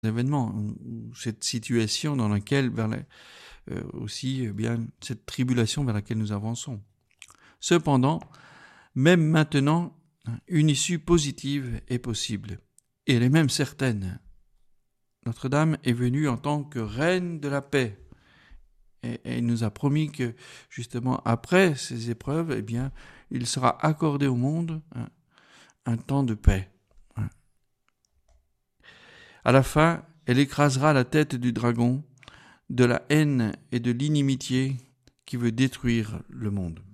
événements, ou cette situation dans laquelle, aussi, bien, cette tribulation vers laquelle nous avançons. Cependant, même maintenant, une issue positive est possible, et elle est même certaine. Notre-Dame est venue en tant que reine de la paix, et elle nous a promis que, justement, après ces épreuves, eh bien, il sera accordé au monde un temps de paix. À la fin, elle écrasera la tête du dragon, de la haine et de l'inimitié qui veut détruire le monde.